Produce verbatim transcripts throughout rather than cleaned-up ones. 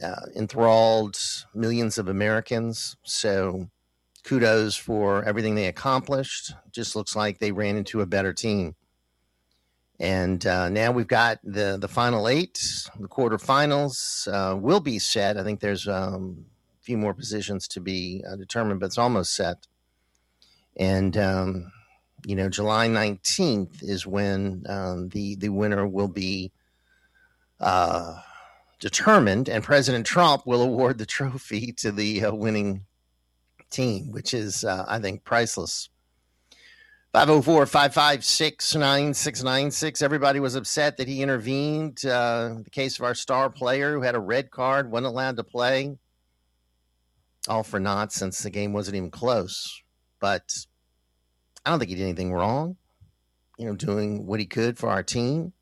uh, enthralled millions of Americans. So kudos for everything they accomplished. Just looks like they ran into a better team. And uh, now we've got the, the final eight. The quarterfinals uh, will be set. I think there's um, a few more positions to be uh, determined, but it's almost set. And, um, you know, July nineteenth is when um, the, the winner will be uh, determined, and President Trump will award the trophy to the uh, winning team, which is, uh, I think, priceless. five oh four, five five six, nine six nine six. Everybody was upset that he intervened. Uh, the case of our star player who had a red card, wasn't allowed to play. All for naught, since the game wasn't even close. But I don't think he did anything wrong. You know, doing what he could for our team.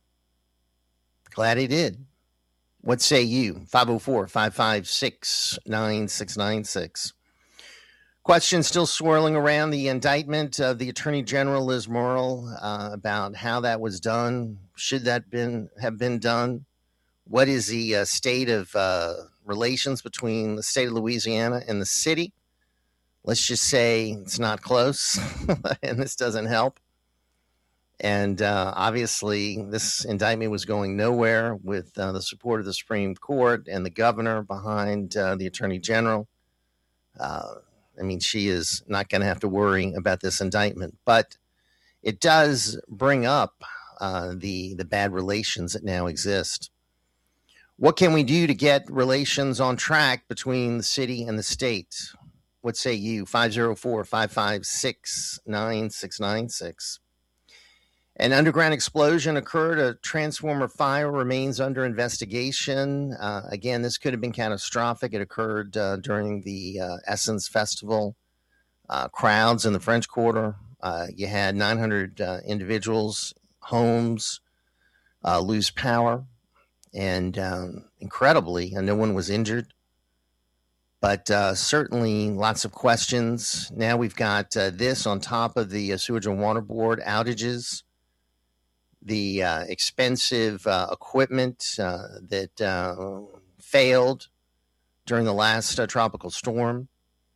Glad he did. What say you? five oh four, five five six, nine six nine six. Questions still swirling around the indictment of the Attorney General Liz Murrill uh, about how that was done. Should that been have been done? What is the uh, state of uh, relations between the state of Louisiana and the city? Let's just say it's not close, and this doesn't help. And uh, obviously, this indictment was going nowhere with uh, the support of the Supreme Court and the governor behind uh, the Attorney General. Uh, I mean, she is not going to have to worry about this indictment, but it does bring up uh, the the bad relations that now exist. What can we do to get relations on track between the city and the state? What say you? five oh four, five five six, nine six nine six. An underground explosion occurred. A transformer fire remains under investigation. Uh, again, this could have been catastrophic. It occurred uh, during the uh, Essence Festival. Uh, crowds in the French Quarter. Uh, you had nine hundred uh, individuals, homes uh, lose power. And um, incredibly, no one was injured. But uh, certainly lots of questions. Now we've got uh, this on top of the uh, Sewage and Water Board outages. The uh, expensive uh, equipment uh, that uh, failed during the last uh, tropical storm.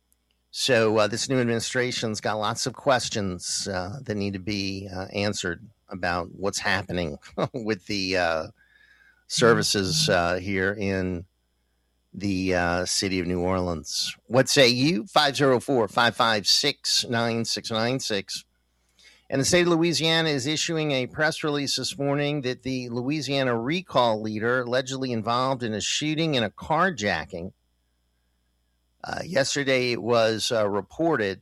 So uh, this new administration's got lots of questions uh, that need to be uh, answered about what's happening with the uh, services uh, here in the uh, city of New Orleans. What say you? five oh four, five five six, nine six nine six. And the state of Louisiana is issuing a press release this morning that the Louisiana recall leader allegedly involved in a shooting and a carjacking. Uh, yesterday, it was uh, reported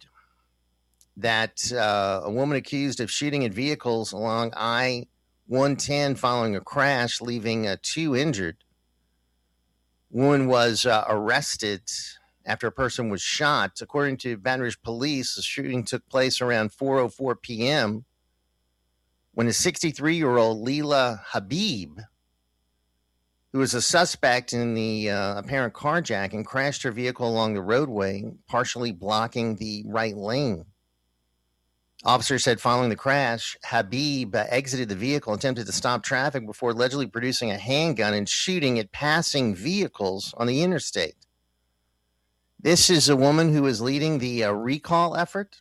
that uh, a woman accused of shooting at vehicles along I one ten following a crash, leaving uh, two injured. Woman was uh, arrested after a person was shot. According to Baton Rouge police, the shooting took place around four oh four p.m. when a sixty-three-year-old Leila Habib, who was a suspect in the uh, apparent carjacking, crashed her vehicle along the roadway, partially blocking the right lane. Officers said following the crash, Habib uh, exited the vehicle, attempted to stop traffic before allegedly producing a handgun and shooting at passing vehicles on the interstate. This is a woman who is leading the uh, recall effort.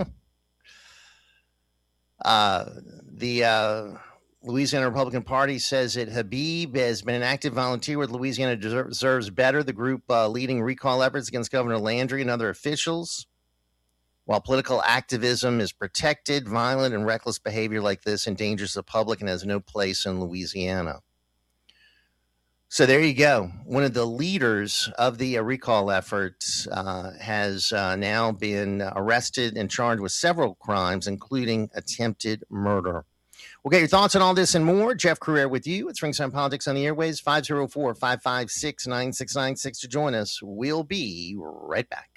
uh, the uh, Louisiana Republican Party says that Habib has been an active volunteer with Louisiana Deserves Better, the group uh, leading recall efforts against Governor Landry and other officials. While political activism is protected, violent and reckless behavior like this endangers the public and has no place in Louisiana. So there you go. One of the leaders of the uh, recall effort uh, has uh, now been arrested and charged with several crimes, including attempted murder. We'll get your thoughts on all this and more. Jeff Crouere with you. It's Ringside Politics on the airways. five oh four, five five six, nine six nine six to join us. We'll be right back.